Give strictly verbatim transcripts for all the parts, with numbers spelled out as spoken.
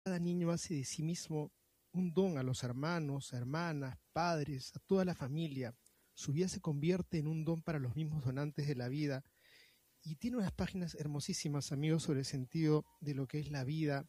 cada niño hace de sí mismo un don a los hermanos, hermanas, padres, a toda la familia. Su vida se convierte en un don para los mismos donantes de la vida. Y tiene unas páginas hermosísimas, amigos, sobre el sentido de lo que es la vida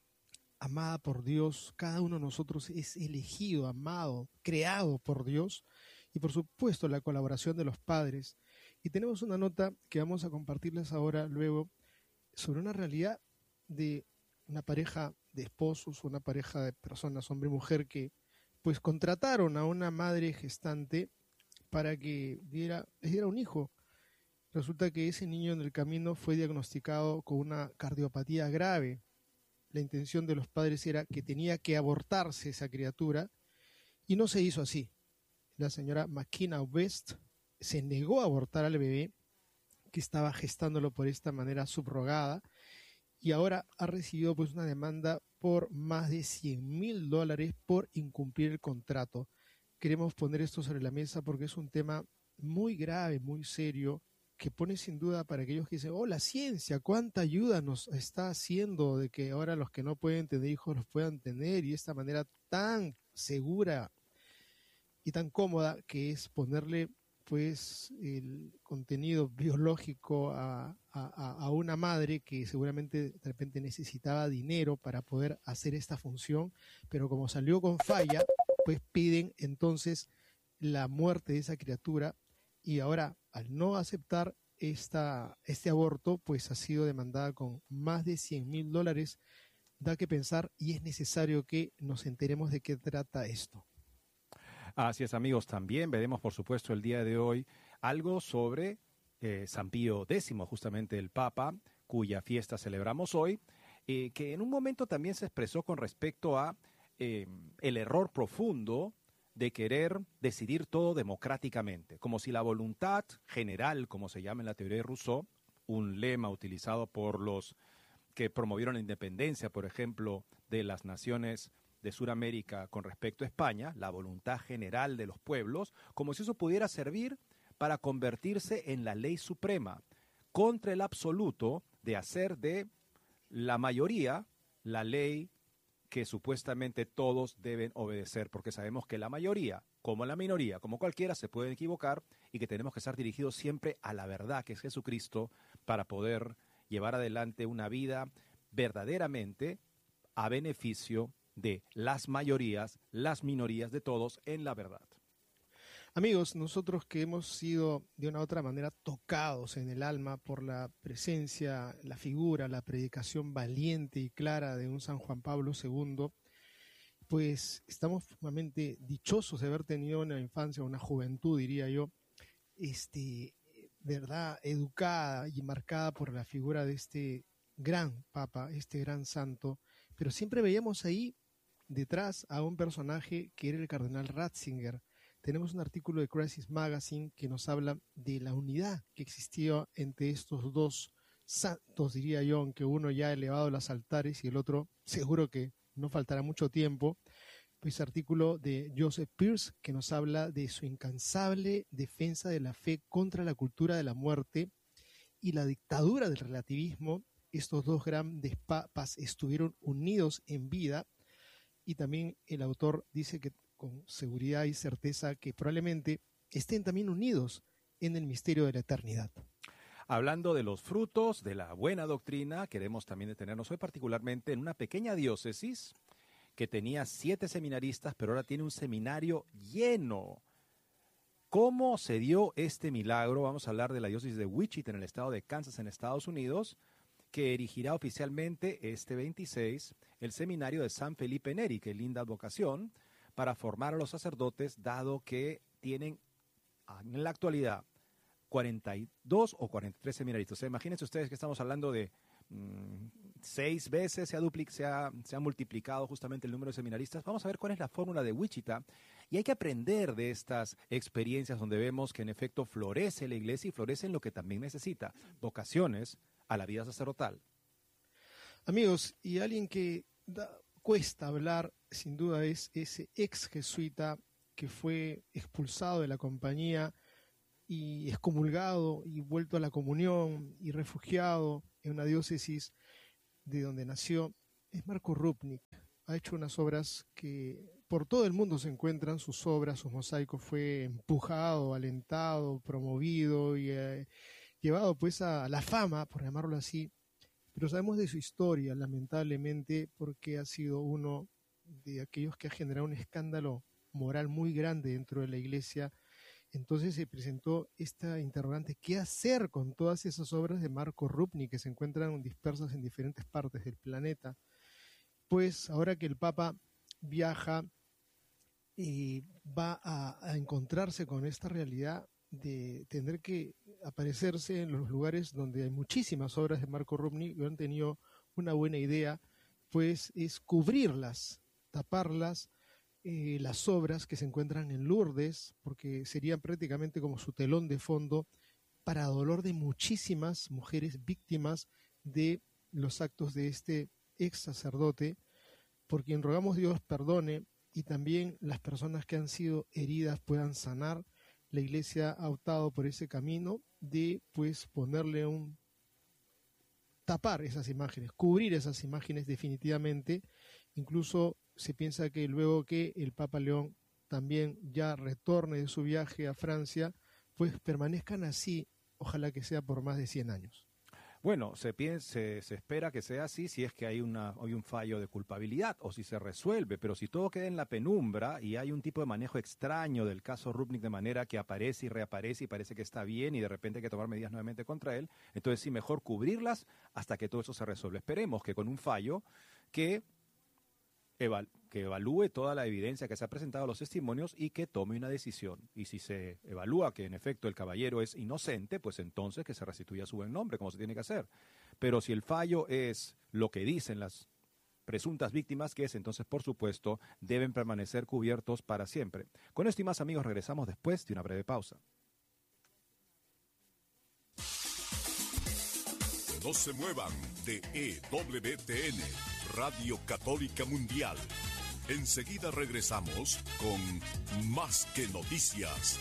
amada por Dios. Cada uno de nosotros es elegido, amado, creado por Dios. Y por supuesto la colaboración de los padres. Y tenemos una nota que vamos a compartirles ahora, luego, sobre una realidad de una pareja de esposos, una pareja de personas, hombre y mujer, que pues contrataron a una madre gestante para que diera, les diera un hijo. Resulta que ese niño en el camino fue diagnosticado con una cardiopatía grave. La intención de los padres era que tenía que abortarse esa criatura y no se hizo así. La señora McKenna West se negó a abortar al bebé que estaba gestándolo por esta manera subrogada y ahora ha recibido pues una demanda por más de cien mil dólares por incumplir el contrato. Queremos poner esto sobre la mesa porque es un tema muy grave, muy serio, que pone sin duda para aquellos que dicen, oh, la ciencia, cuánta ayuda nos está haciendo de que ahora los que no pueden tener hijos los puedan tener, y esta manera tan segura y tan cómoda que es ponerle pues el contenido biológico a, a, a una madre que seguramente de repente necesitaba dinero para poder hacer esta función, pero como salió con falla, pues piden entonces la muerte de esa criatura, y ahora al no aceptar esta, este aborto, pues ha sido demandada con más de cien mil dólares. Da que pensar y es necesario que nos enteremos de qué trata esto. Así es, amigos, también veremos, por supuesto, el día de hoy algo sobre eh, San Pío X, justamente el Papa, cuya fiesta celebramos hoy, eh, que en un momento también se expresó con respecto a eh, el error profundo de querer decidir todo democráticamente, como si la voluntad general, como se llama en la teoría de Rousseau, un lema utilizado por los que promovieron la independencia, por ejemplo, de las naciones de Sudamérica con respecto a España, la voluntad general de los pueblos, como si eso pudiera servir para convertirse en la ley suprema, contra el absoluto de hacer de la mayoría la ley que supuestamente todos deben obedecer, porque sabemos que la mayoría, como la minoría, como cualquiera, se pueden equivocar y que tenemos que estar dirigidos siempre a la verdad, que es Jesucristo, para poder llevar adelante una vida verdaderamente a beneficio de las mayorías, las minorías, de todos en la verdad. Amigos, nosotros que hemos sido de una u otra manera tocados en el alma por la presencia, la figura, la predicación valiente y clara de un San Juan Pablo segundo, pues estamos sumamente dichosos de haber tenido una infancia, una juventud, diría yo, este, verdad, educada y marcada por la figura de este gran Papa, este gran santo, pero siempre veíamos ahí detrás a un personaje que era el cardenal Ratzinger. Tenemos un artículo de Crisis Magazine que nos habla de la unidad que existía entre estos dos santos, diría yo, aunque uno ya ha elevado los altares y el otro seguro que no faltará mucho tiempo. Pues artículo de Joseph Pearce que nos habla de su incansable defensa de la fe contra la cultura de la muerte y la dictadura del relativismo. Estos dos grandes papas estuvieron unidos en vida, y también el autor dice que con seguridad y certeza que probablemente estén también unidos en el misterio de la eternidad. Hablando de los frutos de la buena doctrina, queremos también detenernos hoy particularmente en una pequeña diócesis que tenía siete seminaristas, pero ahora tiene un seminario lleno. ¿Cómo se dio este milagro? Vamos a hablar de la diócesis de Wichita, en el estado de Kansas, en Estados Unidos, que erigirá oficialmente este veintiséis el seminario de San Felipe Neri, que linda vocación, para formar a los sacerdotes, dado que tienen en la actualidad cuarenta y dos o cuarenta y tres seminaristas. O sea, imagínense ustedes que estamos hablando de mmm, seis veces se ha, duplic se, ha, se ha multiplicado justamente el número de seminaristas. Vamos a ver cuál es la fórmula de Wichita, y hay que aprender de estas experiencias donde vemos que en efecto florece la iglesia y florece en lo que también necesita, vocaciones a la vida sacerdotal. Amigos, y alguien que da, cuesta hablar, sin duda, es ese ex jesuita que fue expulsado de la compañía y excomulgado y vuelto a la comunión y refugiado en una diócesis de donde nació, es Marco Rupnik. Ha hecho unas obras que por todo el mundo se encuentran, sus obras, sus mosaicos. Fue empujado, alentado, promovido y eh, llevado pues a la fama, por llamarlo así. Pero sabemos de su historia, lamentablemente, porque ha sido uno de aquellos que ha generado un escándalo moral muy grande dentro de la iglesia. Entonces se presentó esta interrogante: ¿qué hacer con todas esas obras de Marco Rupnik que se encuentran dispersas en diferentes partes del planeta? Pues ahora que el Papa viaja, eh, va a, a encontrarse con esta realidad de tener que aparecerse en los lugares donde hay muchísimas obras de Marco Rupnik, y han tenido una buena idea, pues es cubrirlas, taparlas, eh, las obras que se encuentran en Lourdes, porque serían prácticamente como su telón de fondo, para dolor de muchísimas mujeres víctimas de los actos de este ex sacerdote, por quien rogamos Dios perdone, y también las personas que han sido heridas puedan sanar. La iglesia ha optado por ese camino de pues ponerle un tapar esas imágenes, cubrir esas imágenes definitivamente. Incluso se piensa que luego que el Papa León también ya retorne de su viaje a Francia, pues permanezcan así, ojalá que sea por más de cien años. Bueno, se, piensa, se, se espera que sea así si es que hay, una, hay un fallo de culpabilidad o si se resuelve, pero si todo queda en la penumbra y hay un tipo de manejo extraño del caso Rupnik de manera que aparece y reaparece y parece que está bien y de repente hay que tomar medidas nuevamente contra él, entonces sí, mejor cubrirlas hasta que todo eso se resuelva. Esperemos que con un fallo que, eval, que evalúe toda la evidencia que se ha presentado a los testimonios y que tome una decisión. Y si se evalúa que en efecto el caballero es inocente, pues entonces que se restituya su buen nombre, como se tiene que hacer. Pero si el fallo es lo que dicen las presuntas víctimas, que es entonces, por supuesto, deben permanecer cubiertos para siempre. Con esto y más, amigos, regresamos después de una breve pausa. No se muevan de E W T N, Radio Católica Mundial. Enseguida regresamos con Más que Noticias.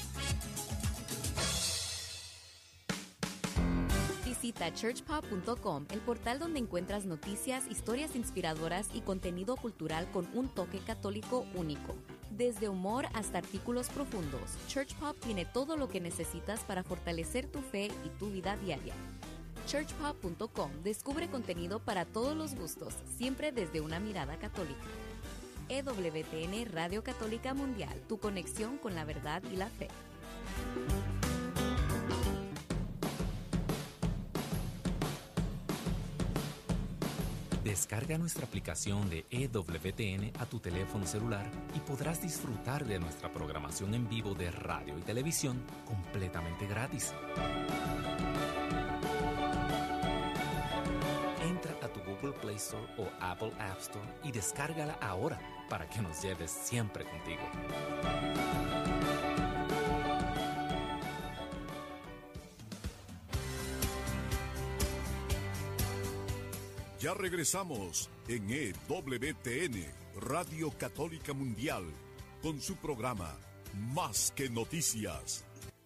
Visita church pop punto com, el portal donde encuentras noticias, historias inspiradoras y contenido cultural con un toque católico único. Desde humor hasta artículos profundos, Church Pop tiene todo lo que necesitas para fortalecer tu fe y tu vida diaria. church pop punto com descubre contenido para todos los gustos, siempre desde una mirada católica. E W T N Radio Católica Mundial, tu conexión con la verdad y la fe. Descarga nuestra aplicación de E W T N a tu teléfono celular y podrás disfrutar de nuestra programación en vivo de radio y televisión completamente gratis. Entra a tu Google Play Store o Apple App Store y descárgala ahora para que nos lleves siempre contigo. Ya regresamos en E W T N, Radio Católica Mundial, con su programa Más que Noticias.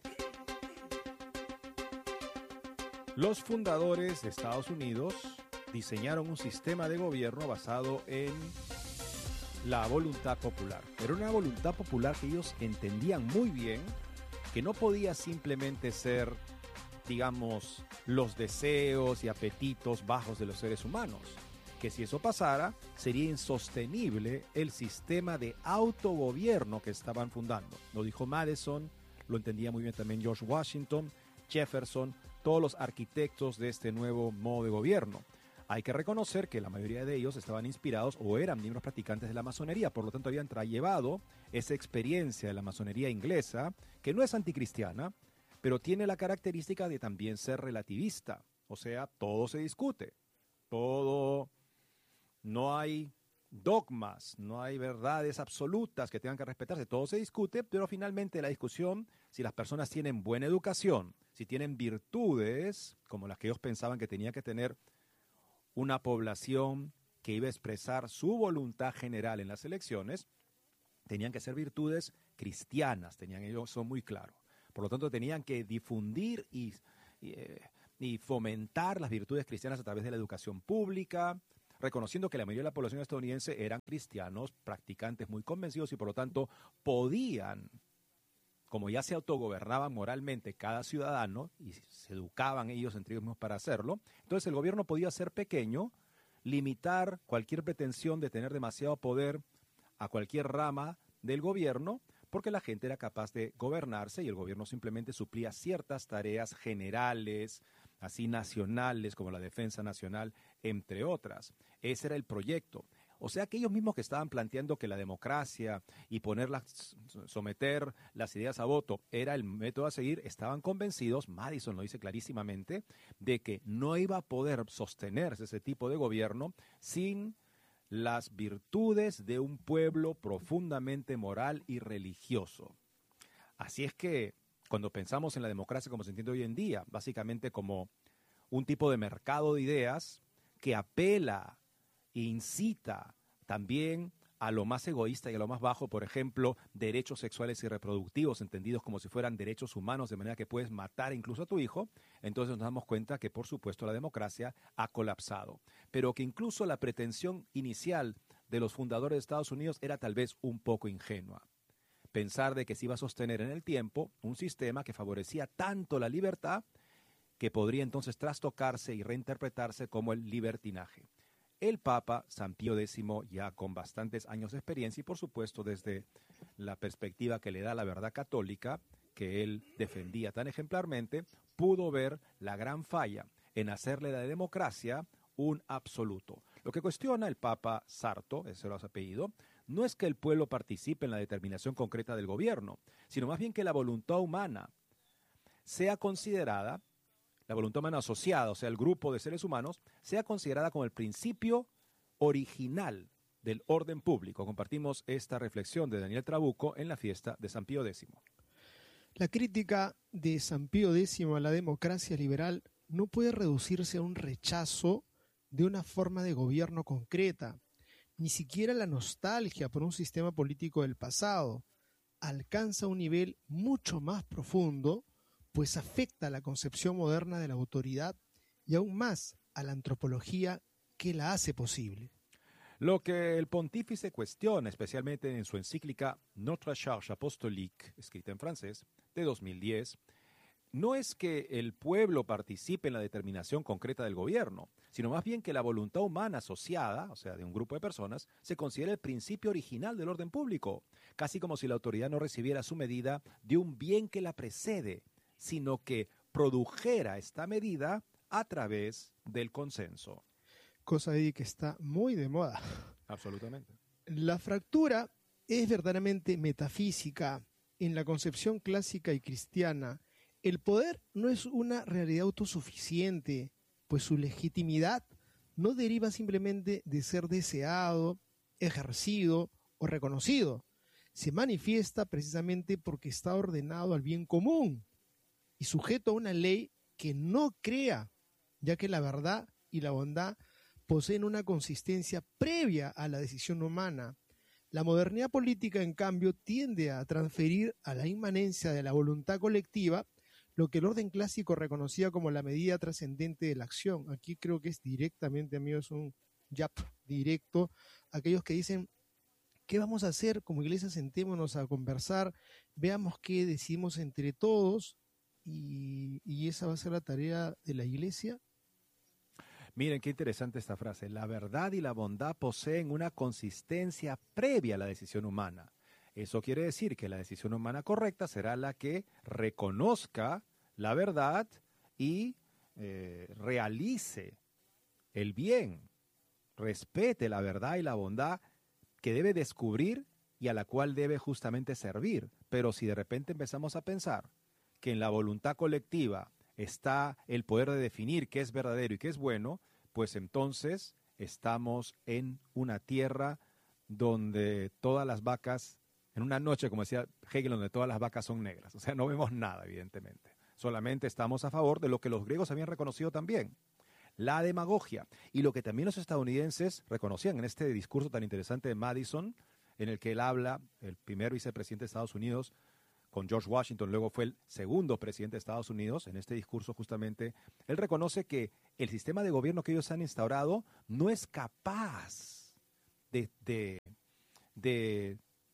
Los fundadores de Estados Unidos diseñaron un sistema de gobierno basado en la voluntad popular. Era una voluntad popular que ellos entendían muy bien, que no podía simplemente ser, digamos, los deseos y apetitos bajos de los seres humanos. Que si eso pasara, sería insostenible el sistema de autogobierno que estaban fundando. Lo dijo Madison, lo entendía muy bien también George Washington, Jefferson, todos los arquitectos de este nuevo modo de gobierno. Hay que reconocer que la mayoría de ellos estaban inspirados o eran miembros practicantes de la masonería, por lo tanto habían llevado esa experiencia de la masonería inglesa, que no es anticristiana, pero tiene la característica de también ser relativista. O sea, todo se discute, todo, no hay dogmas, no hay verdades absolutas que tengan que respetarse, todo se discute, pero finalmente la discusión, si las personas tienen buena educación, si tienen virtudes, como las que ellos pensaban que tenía que tener una población que iba a expresar su voluntad general en las elecciones, tenían que ser virtudes cristianas, tenían ellos, son muy claros. Por lo tanto, tenían que difundir y, y, y fomentar las virtudes cristianas a través de la educación pública, reconociendo que la mayoría de la población estadounidense eran cristianos, practicantes muy convencidos y por lo tanto podían, como ya se autogobernaban moralmente cada ciudadano y se educaban ellos entre ellos mismos para hacerlo, entonces el gobierno podía ser pequeño, limitar cualquier pretensión de tener demasiado poder a cualquier rama del gobierno, porque la gente era capaz de gobernarse y el gobierno simplemente suplía ciertas tareas generales, así nacionales como la defensa nacional, entre otras. Ese era el proyecto. O sea que ellos mismos que estaban planteando que la democracia y ponerlas, someter las ideas a voto era el método a seguir, estaban convencidos, Madison lo dice clarísimamente, de que no iba a poder sostenerse ese tipo de gobierno sin las virtudes de un pueblo profundamente moral y religioso. Así es que cuando pensamos en la democracia como se entiende hoy en día, básicamente como un tipo de mercado de ideas que apela e incita también a lo más egoísta y a lo más bajo, por ejemplo, derechos sexuales y reproductivos, entendidos como si fueran derechos humanos, de manera que puedes matar incluso a tu hijo, entonces nos damos cuenta que, por supuesto, la democracia ha colapsado. Pero que incluso la pretensión inicial de los fundadores de Estados Unidos era tal vez un poco ingenua. Pensar de que se iba a sostener en el tiempo un sistema que favorecía tanto la libertad que podría entonces trastocarse y reinterpretarse como el libertinaje. El Papa San Pío décimo, ya con bastantes años de experiencia y por supuesto desde la perspectiva que le da la verdad católica, que él defendía tan ejemplarmente, pudo ver la gran falla en hacerle la democracia un absoluto. Lo que cuestiona el Papa Sarto, ese era su apellido, no es que el pueblo participe en la determinación concreta del gobierno, sino más bien que la voluntad humana sea considerada, la voluntad humana asociada, o sea, el grupo de seres humanos, sea considerada como el principio original del orden público. Compartimos esta reflexión de Daniel Trabuco en la fiesta de San Pío décimo. La crítica de San Pío décimo a la democracia liberal no puede reducirse a un rechazo de una forma de gobierno concreta, ni siquiera la nostalgia por un sistema político del pasado. Alcanza un nivel mucho más profundo, pues afecta a la concepción moderna de la autoridad y aún más a la antropología que la hace posible. Lo que el pontífice cuestiona, especialmente en su encíclica Notre Charge Apostolique, escrita en francés, de dos mil diez, no es que el pueblo participe en la determinación concreta del gobierno, sino más bien que la voluntad humana asociada, o sea, de un grupo de personas, se considera el principio original del orden público, casi como si la autoridad no recibiera su medida de un bien que la precede, sino que produjera esta medida a través del consenso. Cosa de que está muy de moda. Absolutamente. La fractura es verdaderamente metafísica. En la concepción clásica y cristiana, el poder no es una realidad autosuficiente, pues su legitimidad no deriva simplemente de ser deseado, ejercido o reconocido. Se manifiesta precisamente porque está ordenado al bien común y sujeto a una ley que no crea, ya que la verdad y la bondad poseen una consistencia previa a la decisión humana. La modernidad política, en cambio, tiende a transferir a la inmanencia de la voluntad colectiva lo que el orden clásico reconocía como la medida trascendente de la acción. Aquí creo que es directamente, amigos, un yap directo. Aquellos que dicen, ¿qué vamos a hacer? Como iglesia, sentémonos a conversar, veamos qué decidimos entre todos y, y esa va a ser la tarea de la iglesia. Miren qué interesante esta frase. La verdad y la bondad poseen una consistencia previa a la decisión humana. Eso quiere decir que la decisión humana correcta será la que reconozca la verdad y eh, realice el bien, respete la verdad y la bondad que debe descubrir y a la cual debe justamente servir. Pero si de repente empezamos a pensar que en la voluntad colectiva está el poder de definir qué es verdadero y qué es bueno, pues entonces estamos en una tierra donde todas las vacas, en una noche, como decía Hegel, donde todas las vacas son negras. O sea, no vemos nada, evidentemente. Solamente estamos a favor de lo que los griegos habían reconocido también, la demagogia. Y lo que también los estadounidenses reconocían en este discurso tan interesante de Madison, en el que él habla, el primer vicepresidente de Estados Unidos, con George Washington, luego fue el segundo presidente de Estados Unidos. En este discurso justamente él reconoce que el sistema de gobierno que ellos han instaurado no es capaz de, de, de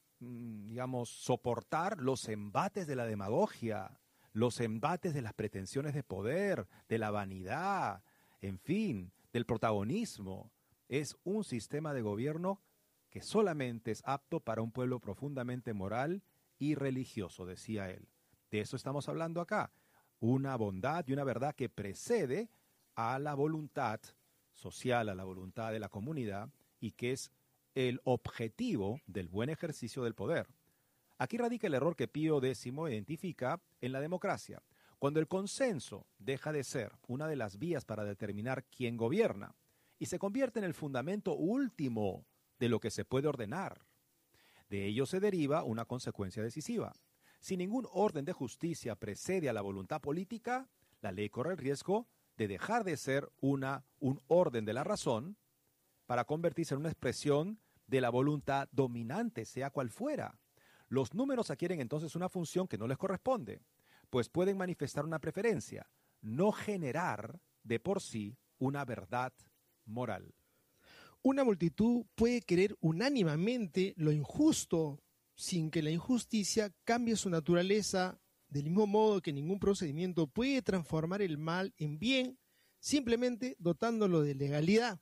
digamos, soportar los embates de la demagogia, los embates de las pretensiones de poder, de la vanidad, en fin, del protagonismo. Es un sistema de gobierno que solamente es apto para un pueblo profundamente moral y religioso, decía él. De eso estamos hablando acá. Una bondad y una verdad que precede a la voluntad social, a la voluntad de la comunidad, y que es el objetivo del buen ejercicio del poder. Aquí radica el error que Pío décimo identifica en la democracia. Cuando el consenso deja de ser una de las vías para determinar quién gobierna y se convierte en el fundamento último de lo que se puede ordenar. De ello se deriva una consecuencia decisiva. Si ningún orden de justicia precede a la voluntad política, la ley corre el riesgo de dejar de ser una, un orden de la razón para convertirse en una expresión de la voluntad dominante, sea cual fuera. Los números adquieren entonces una función que no les corresponde, pues pueden manifestar una preferencia, no generar de por sí una verdad moral. Una multitud puede querer unánimemente lo injusto sin que la injusticia cambie su naturaleza, del mismo modo que ningún procedimiento puede transformar el mal en bien, simplemente dotándolo de legalidad.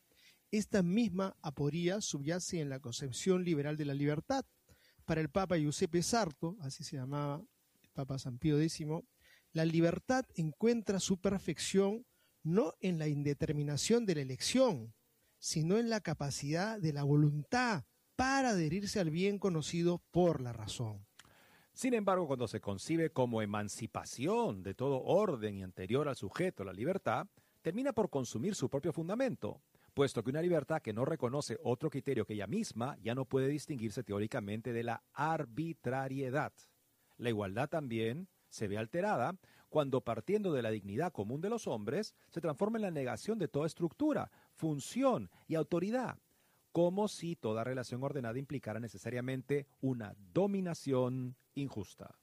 Esta misma aporía subyace en la concepción liberal de la libertad. Para el Papa Giuseppe Sarto, así se llamaba el Papa San Pío décimo, la libertad encuentra su perfección no en la indeterminación de la elección, sino en la capacidad de la voluntad para adherirse al bien conocido por la razón. Sin embargo, cuando se concibe como emancipación de todo orden y anterior al sujeto, la libertad, termina por consumir su propio fundamento, puesto que una libertad que no reconoce otro criterio que ella misma ya no puede distinguirse teóricamente de la arbitrariedad. La igualdad también se ve alterada cuando, partiendo de la dignidad común de los hombres, se transforma en la negación de toda estructura, función y autoridad, como si toda relación ordenada implicara necesariamente una dominación injusta.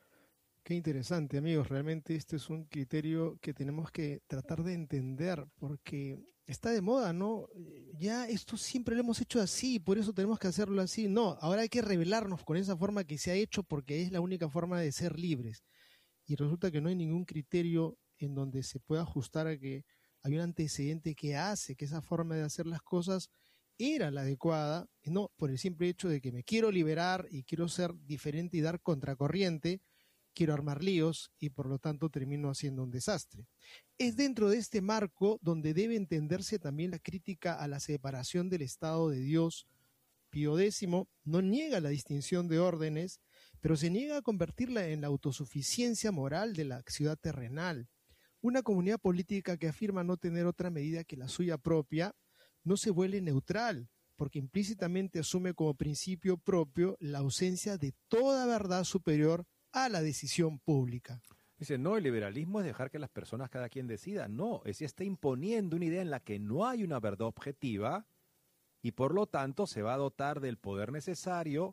Qué interesante, amigos. Realmente este es un criterio que tenemos que tratar de entender porque está de moda, ¿no? Ya esto siempre lo hemos hecho así, por eso tenemos que hacerlo así. No, ahora hay que rebelarnos con esa forma que se ha hecho porque es la única forma de ser libres. Y resulta que no hay ningún criterio en donde se pueda ajustar a que hay un antecedente que hace que esa forma de hacer las cosas era la adecuada, no por el simple hecho de que me quiero liberar y quiero ser diferente y dar contracorriente, quiero armar líos y por lo tanto termino haciendo un desastre. Es dentro de este marco donde debe entenderse también la crítica a la separación del Estado de Dios. Pío décimo no niega la distinción de órdenes, pero se niega a convertirla en la autosuficiencia moral de la ciudad terrenal. Una comunidad política que afirma no tener otra medida que la suya propia no se vuelve neutral, porque implícitamente asume como principio propio la ausencia de toda verdad superior a la decisión pública. Dice, no, el liberalismo es dejar que las personas cada quien decida. No, es que está imponiendo una idea en la que no hay una verdad objetiva y por lo tanto se va a dotar del poder necesario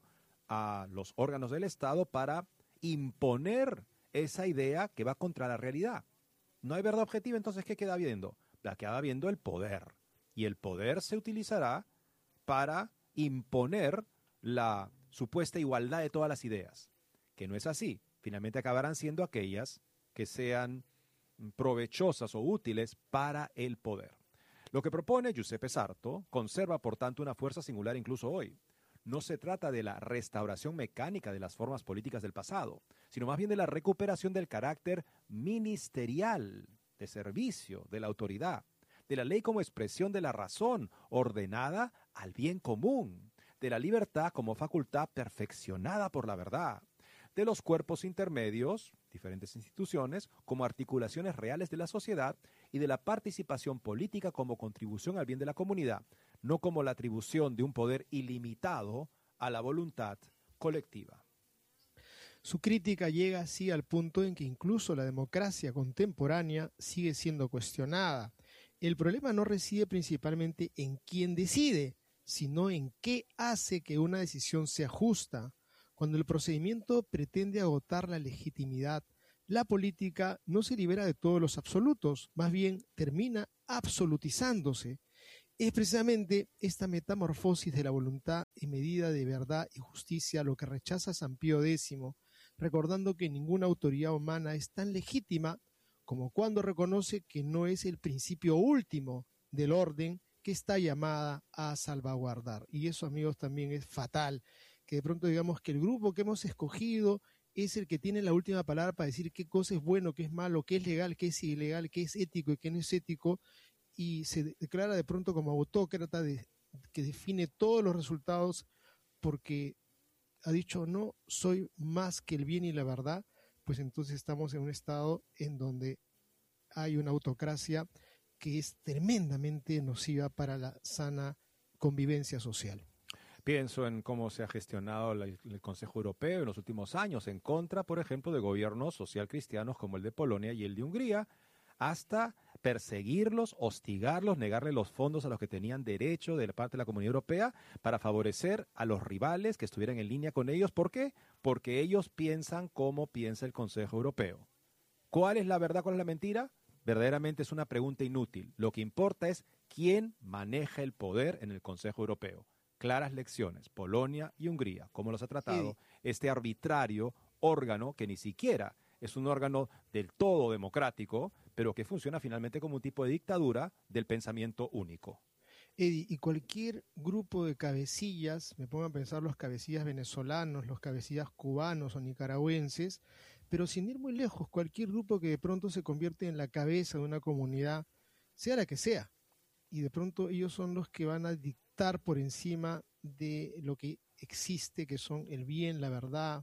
a los órganos del Estado para imponer esa idea que va contra la realidad. No hay verdad objetiva, entonces ¿qué queda viendo? La queda viendo el poder. Y el poder se utilizará para imponer la supuesta igualdad de todas las ideas, que no es así. Finalmente acabarán siendo aquellas que sean provechosas o útiles para el poder. Lo que propone Giuseppe Sarto conserva, por tanto, una fuerza singular incluso hoy. No se trata de la restauración mecánica de las formas políticas del pasado, sino más bien de la recuperación del carácter ministerial, de servicio, de la autoridad, de la ley como expresión de la razón ordenada al bien común, de la libertad como facultad perfeccionada por la verdad, de los cuerpos intermedios, diferentes instituciones, como articulaciones reales de la sociedad y de la participación política como contribución al bien de la comunidad, no como la atribución de un poder ilimitado a la voluntad colectiva. Su crítica llega así al punto en que incluso la democracia contemporánea sigue siendo cuestionada. El problema no reside principalmente en quién decide, sino en qué hace que una decisión sea justa. Cuando el procedimiento pretende agotar la legitimidad, la política no se libera de todos los absolutos, más bien termina absolutizándose. Es precisamente esta metamorfosis de la voluntad en medida de verdad y justicia lo que rechaza San Pío X, recordando que ninguna autoridad humana es tan legítima como cuando reconoce que no es el principio último del orden que está llamada a salvaguardar. Y eso, amigos, también es fatal, que de pronto digamos que el grupo que hemos escogido es el que tiene la última palabra para decir qué cosa es bueno, qué es malo, qué es legal, qué es ilegal, qué es ético y qué no es ético, y se declara de pronto como autócrata de, que define todos los resultados porque ha dicho no soy más que el bien y la verdad, pues entonces estamos en un estado en donde hay una autocracia que es tremendamente nociva para la sana convivencia social. Pienso en cómo se ha gestionado la, el Consejo Europeo en los últimos años en contra, por ejemplo, de gobiernos social cristianos como el de Polonia y el de Hungría, hasta perseguirlos, hostigarlos, negarle los fondos a los que tenían derecho de la parte de la Comunidad Europea para favorecer a los rivales que estuvieran en línea con ellos. ¿Por qué? Porque ellos piensan como piensa el Consejo Europeo. ¿Cuál es la verdad, cuál es la mentira? Verdaderamente es una pregunta inútil. Lo que importa es quién maneja el poder en el Consejo Europeo. Claras lecciones, Polonia y Hungría, cómo los ha tratado sí. este arbitrario órgano que ni siquiera es un órgano del todo democrático, pero que funciona finalmente como un tipo de dictadura del pensamiento único. Eddie, y cualquier grupo de cabecillas, me pongo a pensar los cabecillas venezolanos, los cabecillas cubanos o nicaragüenses, pero sin ir muy lejos, cualquier grupo que de pronto se convierte en la cabeza de una comunidad, sea la que sea, y de pronto ellos son los que van a dictar por encima de lo que existe, que son el bien, la verdad,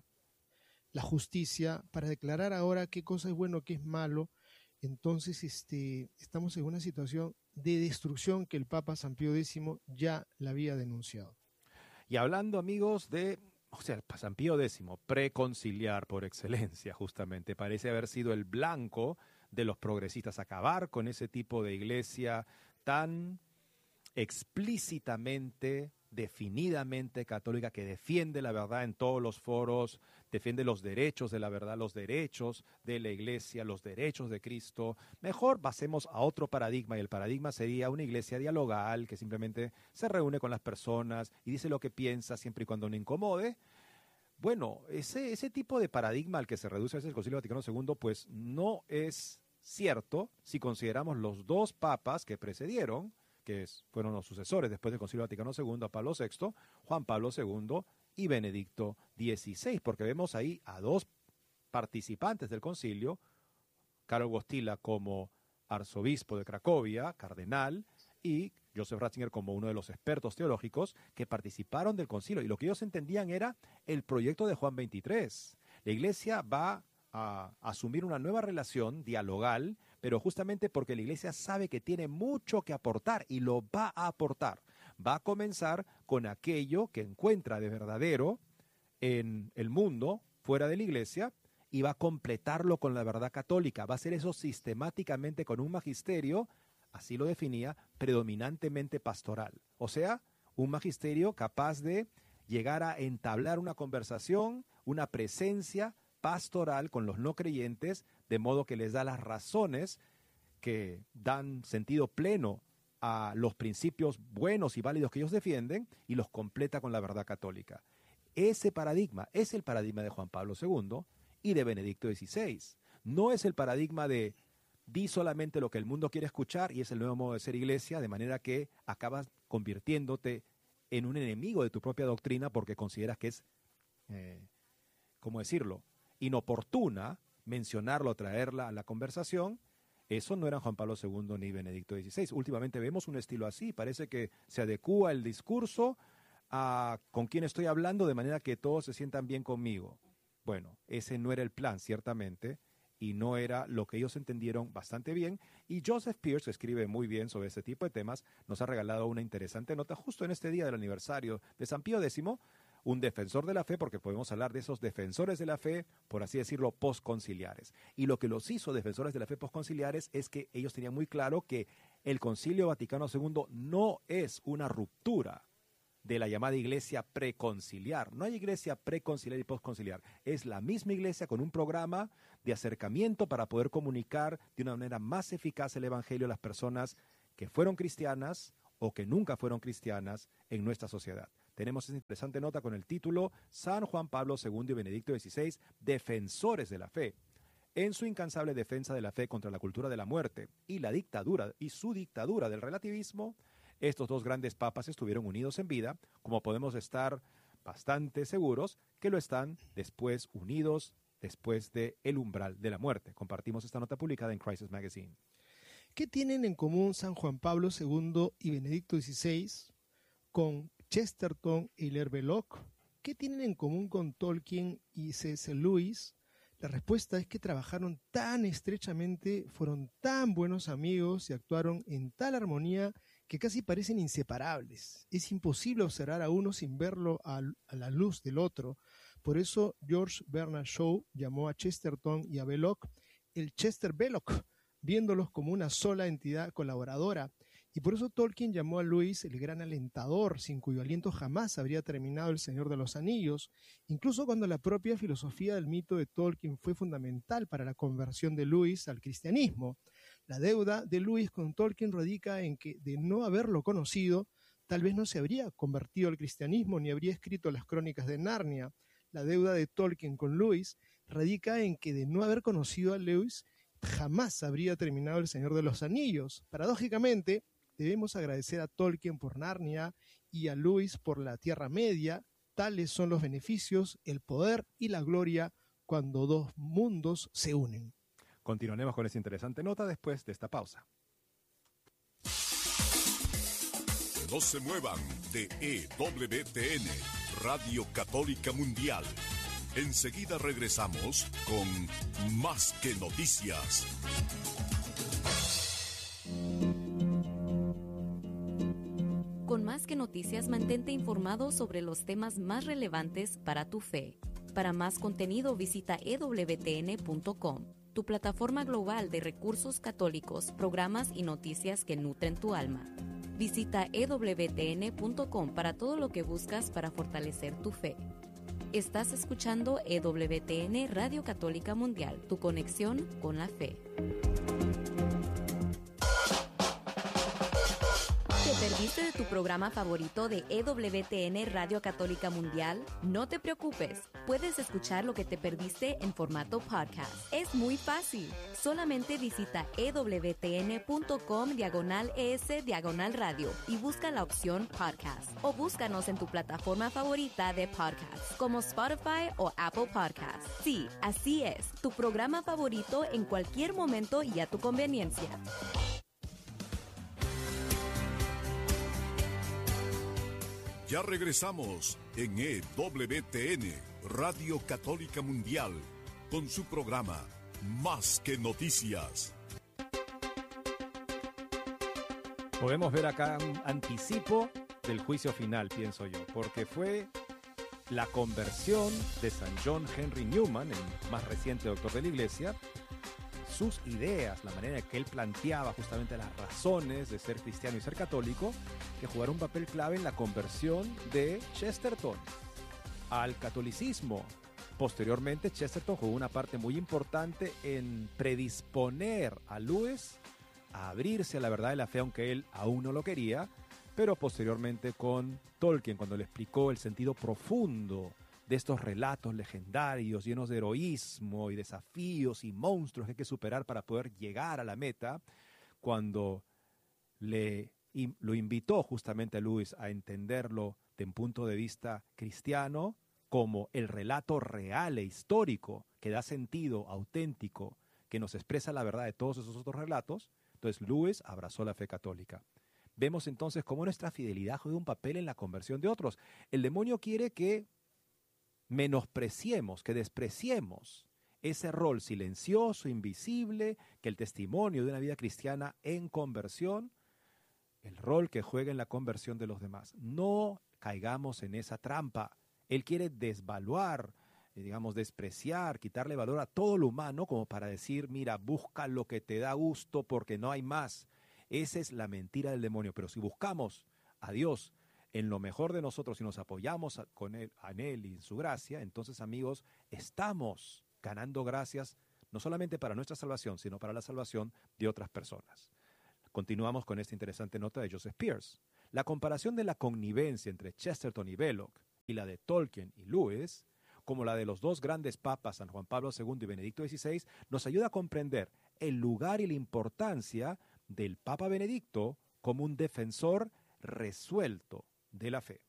la justicia, para declarar ahora qué cosa es bueno, qué es malo. Entonces este, estamos en una situación de destrucción que el Papa San Pío X ya la había denunciado. Y hablando, amigos, de, o sea, el San Pío X, preconciliar por excelencia, justamente, parece haber sido el blanco de los progresistas, acabar con ese tipo de iglesia tan explícitamente, definidamente católica, que defiende la verdad en todos los foros, defiende los derechos de la verdad, los derechos de la iglesia, los derechos de Cristo. Mejor pasemos a otro paradigma, y el paradigma sería una iglesia dialogal que simplemente se reúne con las personas y dice lo que piensa siempre y cuando no incomode. Bueno, ese, ese tipo de paradigma al que se reduce a veces el Concilio Vaticano segundo, pues no es cierto si consideramos los dos papas que precedieron, que es, fueron los sucesores después del Concilio Vaticano segundo a Pablo sexto, Juan Pablo segundo y Benedicto dieciséis, porque vemos ahí a dos participantes del concilio, Karol Wojtyla como arzobispo de Cracovia, cardenal, y Joseph Ratzinger como uno de los expertos teológicos que participaron del concilio, y lo que ellos entendían era el proyecto de Juan veintitrés. La iglesia va a asumir una nueva relación dialogal, pero justamente porque la iglesia sabe que tiene mucho que aportar y lo va a aportar. Va a comenzar con aquello que encuentra de verdadero en el mundo, fuera de la iglesia, y va a completarlo con la verdad católica. Va a hacer eso sistemáticamente con un magisterio, así lo definía, predominantemente pastoral. O sea, un magisterio capaz de llegar a entablar una conversación, una presencia pastoral con los no creyentes, de modo que les da las razones que dan sentido pleno a los principios buenos y válidos que ellos defienden y los completa con la verdad católica. Ese paradigma es el paradigma de Juan Pablo segundo y de Benedicto dieciséis. No es el paradigma de di solamente lo que el mundo quiere escuchar y es el nuevo modo de ser iglesia, de manera que acabas convirtiéndote en un enemigo de tu propia doctrina porque consideras que es, eh, ¿cómo decirlo?, inoportuna mencionarlo, traerla a la conversación. Eso no era Juan Pablo segundo ni Benedicto dieciséis. Últimamente vemos un estilo así, parece que se adecúa el discurso a con quién estoy hablando de manera que todos se sientan bien conmigo. Bueno, ese no era el plan, ciertamente, y no era lo que ellos entendieron bastante bien. Y Joseph Pearce, que escribe muy bien sobre este tipo de temas, nos ha regalado una interesante nota justo en este día del aniversario de San Pío X, un defensor de la fe, porque podemos hablar de esos defensores de la fe, por así decirlo, postconciliares. Y lo que los hizo defensores de la fe postconciliares es que ellos tenían muy claro que el Concilio Vaticano segundo no es una ruptura de la llamada iglesia preconciliar. No hay iglesia preconciliar y postconciliar. Es la misma iglesia con un programa de acercamiento para poder comunicar de una manera más eficaz el evangelio a las personas que fueron cristianas o que nunca fueron cristianas en nuestra sociedad. Tenemos esa interesante nota con el título San Juan Pablo segundo y Benedicto dieciséis, defensores de la fe. En su incansable defensa de la fe contra la cultura de la muerte y la dictadura y su dictadura del relativismo, estos dos grandes papas estuvieron unidos en vida, como podemos estar bastante seguros que lo están después unidos después del umbral de la muerte. Compartimos esta nota publicada en Crisis Magazine. ¿Qué tienen en común San Juan Pablo segundo y Benedicto dieciséis con Chesterton y Hilaire Belloc? ¿Qué tienen en común con Tolkien y C S Lewis? La respuesta es que trabajaron tan estrechamente, fueron tan buenos amigos y actuaron en tal armonía que casi parecen inseparables. Es imposible observar a uno sin verlo a, a la luz del otro. Por eso George Bernard Shaw llamó a Chesterton y a Belloc el Chester Belloc, viéndolos como una sola entidad colaboradora. Y por eso Tolkien llamó a Lewis el gran alentador, sin cuyo aliento jamás habría terminado El Señor de los Anillos, incluso cuando la propia filosofía del mito de Tolkien fue fundamental para la conversión de Lewis al cristianismo. La deuda de Lewis con Tolkien radica en que, de no haberlo conocido, tal vez no se habría convertido al cristianismo ni habría escrito las crónicas de Narnia. La deuda de Tolkien con Lewis radica en que, de no haber conocido a Lewis, jamás habría terminado El Señor de los Anillos. Paradójicamente, debemos agradecer a Tolkien por Narnia y a Lewis por la Tierra Media. Tales son los beneficios, el poder y la gloria cuando dos mundos se unen. Continuaremos con esta interesante nota después de esta pausa. No se muevan de E W T N, Radio Católica Mundial. Enseguida regresamos con Más que Noticias. Con Más que Noticias, mantente informado sobre los temas más relevantes para tu fe. Para más contenido, visita e w t n punto com, tu plataforma global de recursos católicos, programas y noticias que nutren tu alma. Visita e w t n punto com para todo lo que buscas para fortalecer tu fe. Estás escuchando E W T N Radio Católica Mundial, tu conexión con la fe. ¿Te perdiste de tu programa favorito de E W T N Radio Católica Mundial? No te preocupes, puedes escuchar lo que te perdiste en formato podcast. Es muy fácil. Solamente visita e w t n punto com diagonal es diagonal radio y busca la opción podcast. O búscanos en tu plataforma favorita de podcast, como Spotify o Apple Podcasts. Sí, así es, tu programa favorito en cualquier momento y a tu conveniencia. Ya regresamos en E W T N, Radio Católica Mundial, con su programa Más que Noticias. Podemos ver acá un anticipo del juicio final, pienso yo, porque fue la conversión de San John Henry Newman, el más reciente doctor de la Iglesia, sus ideas, la manera en que él planteaba justamente las razones de ser cristiano y ser católico, que jugaron un papel clave en la conversión de Chesterton al catolicismo. Posteriormente, Chesterton jugó una parte muy importante en predisponer a Lewis a abrirse a la verdad de la fe, aunque él aún no lo quería, pero posteriormente con Tolkien, cuando le explicó el sentido profundo de estos relatos legendarios llenos de heroísmo y desafíos y monstruos que hay que superar para poder llegar a la meta, cuando le, lo invitó justamente a Lewis a entenderlo de un punto de vista cristiano como el relato real e histórico que da sentido auténtico, que nos expresa la verdad de todos esos otros relatos, entonces Lewis abrazó la fe católica. Vemos entonces cómo nuestra fidelidad juega un papel en la conversión de otros. El demonio quiere que menospreciemos, que despreciemos ese rol silencioso, invisible, que el testimonio de una vida cristiana en conversión, el rol que juega en la conversión de los demás. No caigamos en esa trampa. Él quiere desvaluar, digamos, despreciar, quitarle valor a todo lo humano como para decir, mira, busca lo que te da gusto porque no hay más. Esa es la mentira del demonio. Pero si buscamos a Dios en lo mejor de nosotros y nos apoyamos a, con él, en Él y en su gracia, entonces, amigos, estamos ganando gracias no solamente para nuestra salvación, sino para la salvación de otras personas. Continuamos con esta interesante nota de Joseph Pearce. La comparación de la connivencia entre Chesterton y Belloc y la de Tolkien y Lewis, como la de los dos grandes papas, San Juan Pablo segundo y Benedicto dieciséis, nos ayuda a comprender el lugar y la importancia del Papa Benedicto como un defensor resuelto de la fe.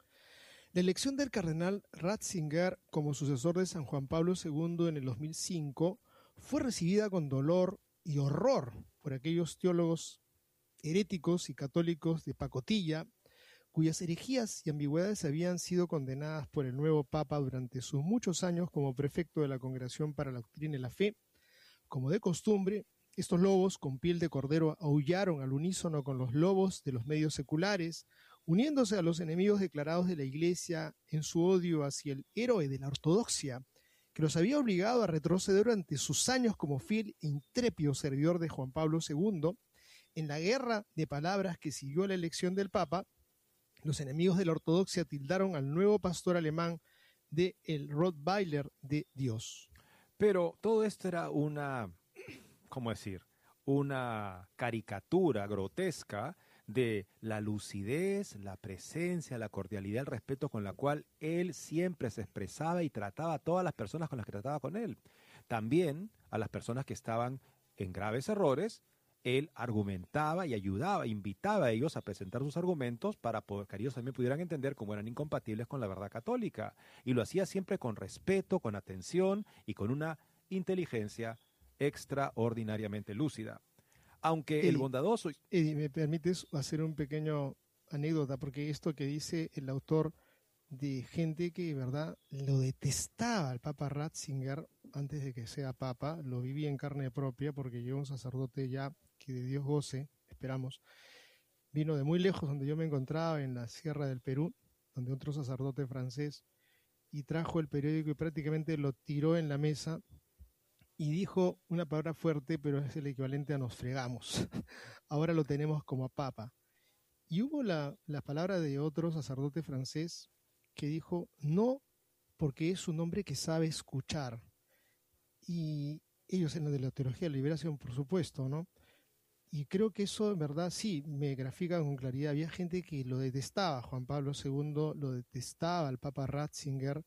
La elección del cardenal Ratzinger como sucesor de San Juan Pablo segundo en el dos mil cinco fue recibida con dolor y horror por aquellos teólogos heréticos y católicos de pacotilla, cuyas herejías y ambigüedades habían sido condenadas por el nuevo Papa durante sus muchos años como prefecto de la Congregación para la Doctrina y la Fe. Como de costumbre, estos lobos con piel de cordero aullaron al unísono con los lobos de los medios seculares, uniéndose a los enemigos declarados de la Iglesia en su odio hacia el héroe de la ortodoxia, que los había obligado a retroceder durante sus años como fiel e intrépido servidor de Juan Pablo segundo. En la guerra de palabras que siguió a la elección del Papa, los enemigos de la ortodoxia tildaron al nuevo pastor alemán de el Rottweiler de Dios. Pero todo esto era una, ¿cómo decir? Una caricatura grotesca de la lucidez, la presencia, la cordialidad, el respeto con la cual él siempre se expresaba y trataba a todas las personas con las que trataba con él. También a las personas que estaban en graves errores, él argumentaba y ayudaba, invitaba a ellos a presentar sus argumentos para poder, que ellos también pudieran entender cómo eran incompatibles con la verdad católica. Y lo hacía siempre con respeto, con atención y con una inteligencia extraordinariamente lúcida. Aunque Eddie, el bondadoso... Eddie, ¿me permites hacer un pequeño anécdota? Porque esto que dice el autor de gente que, verdad, lo detestaba al Papa Ratzinger antes de que sea Papa, lo vivía en carne propia porque yo, un sacerdote ya que de Dios goce, esperamos, vino de muy lejos donde yo me encontraba, en la Sierra del Perú, donde otro sacerdote francés, y trajo el periódico y prácticamente lo tiró en la mesa y dijo una palabra fuerte, pero es el equivalente a nos fregamos. Ahora lo tenemos como a Papa. Y hubo la, la palabra de otro sacerdote francés que dijo, no, porque es un hombre que sabe escuchar. Y ellos en la de la teología de la liberación, por supuesto, ¿no? Y creo que eso, en verdad, sí, me grafica con claridad. Había gente que lo detestaba, Juan Pablo segundo lo detestaba, al Papa Ratzinger,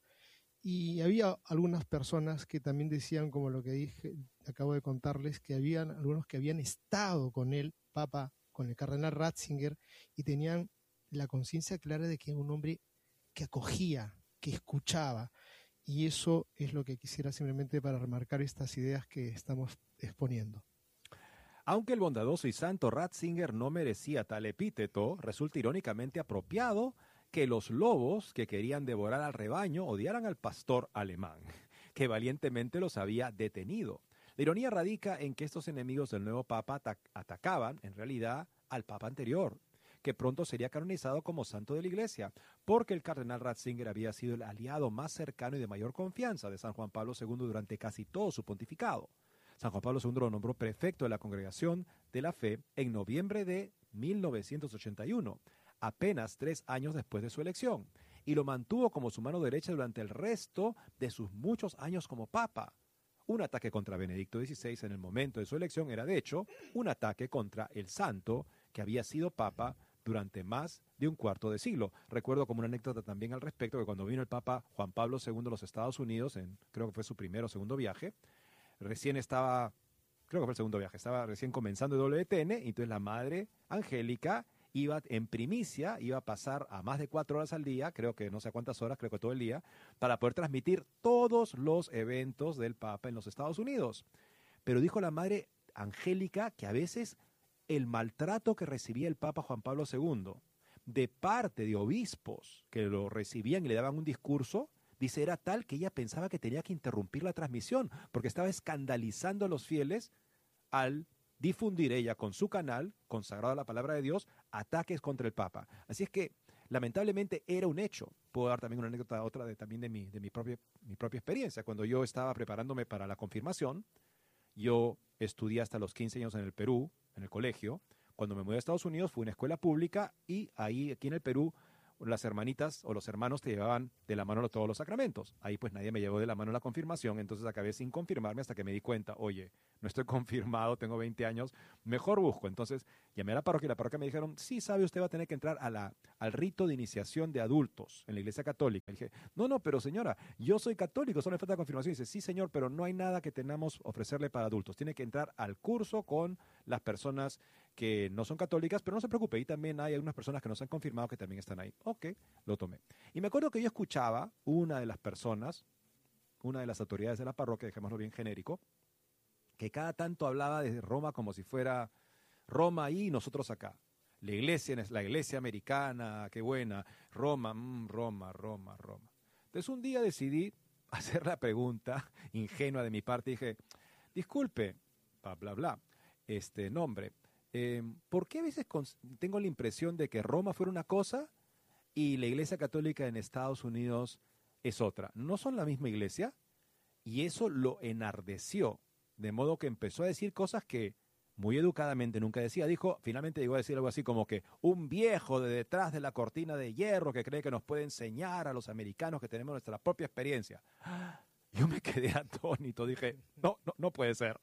y había algunas personas que también decían, como lo que dije, acabo de contarles, que habían algunos que habían estado con él, Papa, con el cardenal Ratzinger, y tenían la conciencia clara de que era un hombre que acogía, que escuchaba. Y eso es lo que quisiera simplemente para remarcar estas ideas que estamos exponiendo. Aunque el bondadoso y santo Ratzinger no merecía tal epíteto, resulta irónicamente apropiado que los lobos que querían devorar al rebaño odiaran al pastor alemán, que valientemente los había detenido. La ironía radica en que estos enemigos del nuevo papa atac- atacaban, en realidad, al papa anterior, que pronto sería canonizado como santo de la Iglesia, porque el cardenal Ratzinger había sido el aliado más cercano y de mayor confianza de San Juan Pablo segundo durante casi todo su pontificado. San Juan Pablo segundo lo nombró prefecto de la Congregación de la Fe en noviembre de mil novecientos ochenta y uno, apenas tres años después de su elección, y lo mantuvo como su mano derecha durante el resto de sus muchos años como papa. Un ataque contra Benedicto dieciséis en el momento de su elección era, de hecho, un ataque contra el santo que había sido papa durante más de un cuarto de siglo. Recuerdo como una anécdota también al respecto que cuando vino el Papa Juan Pablo segundo a los Estados Unidos, en, creo que fue su primero o segundo viaje, recién estaba, creo que fue el segundo viaje, estaba recién comenzando el W T N, y entonces la madre Angélica iba en primicia, iba a pasar a más de cuatro horas al día, creo que no sé cuántas horas, creo que todo el día, para poder transmitir todos los eventos del Papa en los Estados Unidos. Pero dijo la madre Angélica que a veces el maltrato que recibía el Papa Juan Pablo segundo de parte de obispos que lo recibían y le daban un discurso, dice, era tal que ella pensaba que tenía que interrumpir la transmisión, porque estaba escandalizando a los fieles al difundir ella con su canal, consagrado a la palabra de Dios, ataques contra el Papa. Así es que, lamentablemente, era un hecho. Puedo dar también una anécdota, otra de, también de, mi, de mi, propia, mi propia experiencia. Cuando yo estaba preparándome para la confirmación, yo estudié hasta los quince años en el Perú, en el colegio. Cuando me mudé a Estados Unidos, fui a una escuela pública y ahí, aquí en el Perú, las hermanitas o los hermanos te llevaban de la mano todos los sacramentos. Ahí pues nadie me llevó de la mano la confirmación, entonces acabé sin confirmarme hasta que me di cuenta, oye, no estoy confirmado, tengo veinte años, mejor busco. Entonces llamé a la parroquia y la parroquia me dijeron, sí, sabe, usted va a tener que entrar a la, al rito de iniciación de adultos en la iglesia católica. Y dije, no, no, pero señora, yo soy católico, solo me falta confirmación. Y dice, sí, señor, pero no hay nada que tengamos ofrecerle para adultos. Tiene que entrar al curso con las personas que no son católicas, pero no se preocupe, y también hay algunas personas que nos han confirmado que también están ahí. Ok, lo tomé. Y me acuerdo que yo escuchaba una de las personas, una de las autoridades de la parroquia, dejémoslo bien genérico, que cada tanto hablaba de Roma como si fuera Roma ahí y nosotros acá. La iglesia es la iglesia americana, qué buena. Roma, mmm, Roma, Roma, Roma. Entonces un día decidí hacer la pregunta ingenua de mi parte. Dije, disculpe, bla, bla, bla, este nombre. Eh, ¿Por qué a veces tengo la impresión de que Roma fuera una cosa y la iglesia católica en Estados Unidos es otra? ¿No son la misma iglesia? Y eso lo enardeció, de modo que empezó a decir cosas que muy educadamente nunca decía. Dijo, finalmente llegó a decir algo así como que un viejo de detrás de la cortina de hierro que cree que nos puede enseñar a los americanos que tenemos nuestra propia experiencia. Yo me quedé atónito, dije, no, no, no puede ser.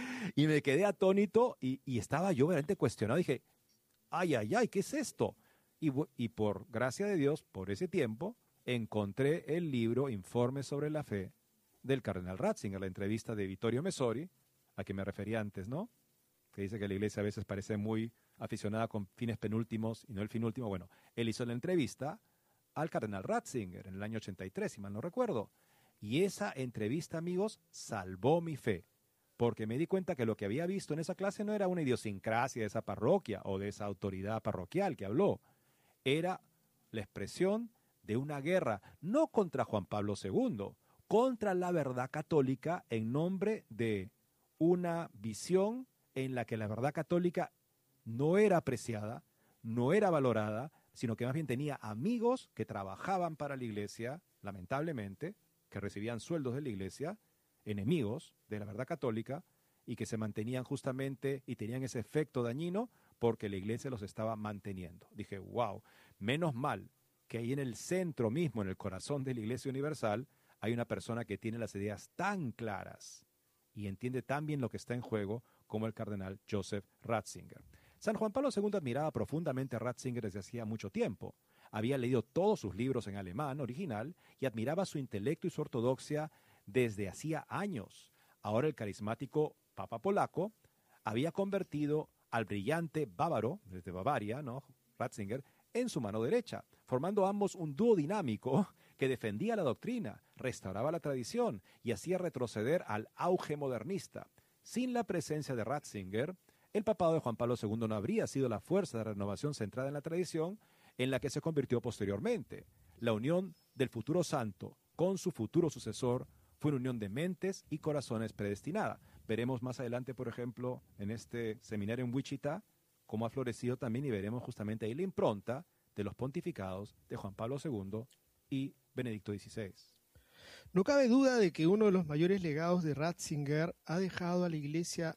Y me quedé atónito y, y estaba yo realmente cuestionado. Dije, ay, ay, ay, ¿qué es esto? Y, y por gracia de Dios, por ese tiempo, encontré el libro Informes sobre la Fe del cardenal Ratzinger, la entrevista de Vittorio Messori, a quien me refería antes, ¿no? Que dice que la iglesia a veces parece muy aficionada con fines penúltimos y no el fin último. Bueno, él hizo la entrevista al cardenal Ratzinger en el año ochenta y tres, si mal no recuerdo. Y esa entrevista, amigos, salvó mi fe. Porque me di cuenta que lo que había visto en esa clase no era una idiosincrasia de esa parroquia o de esa autoridad parroquial que habló. Era la expresión de una guerra, no contra Juan Pablo segundo, contra la verdad católica en nombre de una visión en la que la verdad católica no era apreciada, no era valorada, sino que más bien tenía amigos que trabajaban para la iglesia, lamentablemente, que recibían sueldos de la iglesia, enemigos de la verdad católica y que se mantenían justamente y tenían ese efecto dañino porque la iglesia los estaba manteniendo. Dije, wow, menos mal que ahí en el centro mismo, en el corazón de la Iglesia Universal, hay una persona que tiene las ideas tan claras y entiende tan bien lo que está en juego como el cardenal Joseph Ratzinger. San Juan Pablo segundo admiraba profundamente a Ratzinger desde hacía mucho tiempo. Había leído todos sus libros en alemán original y admiraba su intelecto y su ortodoxia desde hacía años. Ahora el carismático Papa polaco había convertido al brillante bávaro, desde Bavaria, ¿no? Ratzinger, en su mano derecha, formando ambos un dúo dinámico que defendía la doctrina, restauraba la tradición y hacía retroceder al auge modernista. Sin la presencia de Ratzinger, el papado de Juan Pablo segundo no habría sido la fuerza de renovación centrada en la tradición en la que se convirtió posteriormente. La unión del futuro santo con su futuro sucesor fue una unión de mentes y corazones predestinada. Veremos más adelante, por ejemplo, en este seminario en Wichita, cómo ha florecido también y veremos justamente ahí la impronta de los pontificados de Juan Pablo segundo y Benedicto dieciséis. No cabe duda de que uno de los mayores legados de Ratzinger ha dejado a la Iglesia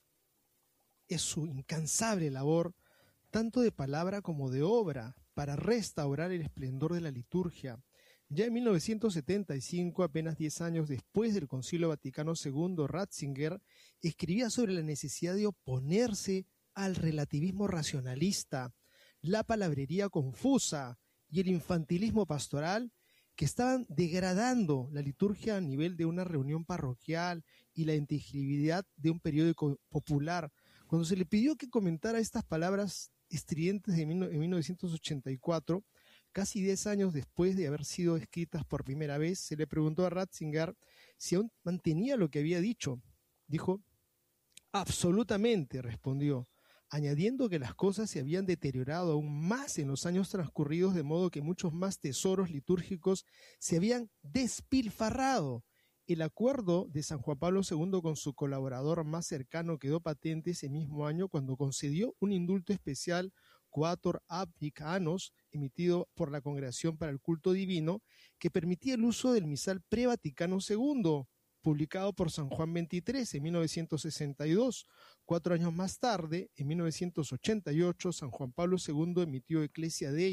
es su incansable labor, tanto de palabra como de obra, para restaurar el esplendor de la liturgia. Ya en mil novecientos setenta y cinco, apenas diez años después del Concilio Vaticano segundo, Ratzinger escribía sobre la necesidad de oponerse al relativismo racionalista, la palabrería confusa y el infantilismo pastoral que estaban degradando la liturgia a nivel de una reunión parroquial y la inteligibilidad de un periódico popular. Cuando se le pidió que comentara estas palabras estridentes de mil novecientos ochenta y cuatro, casi diez años después de haber sido escritas por primera vez, se le preguntó a Ratzinger si aún mantenía lo que había dicho. Dijo, absolutamente, respondió, añadiendo que las cosas se habían deteriorado aún más en los años transcurridos, de modo que muchos más tesoros litúrgicos se habían despilfarrado. El acuerdo de San Juan Pablo segundo con su colaborador más cercano quedó patente ese mismo año cuando concedió un indulto especial Quator Abdic Annos, emitido por la Congregación para el Culto Divino, que permitía el uso del misal pre-Vaticano segundo, publicado por San Juan veintitrés en mil novecientos sesenta y dos. Cuatro años más tarde, en mil novecientos ochenta y ocho, San Juan Pablo segundo emitió Ecclesia Dei,